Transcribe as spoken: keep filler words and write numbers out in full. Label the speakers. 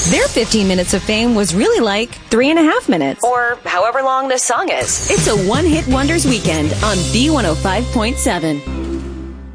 Speaker 1: Their fifteen minutes of fame was really like three and a half minutes.
Speaker 2: Or however long this song is.
Speaker 1: It's a one-hit wonders weekend on B one oh five point seven.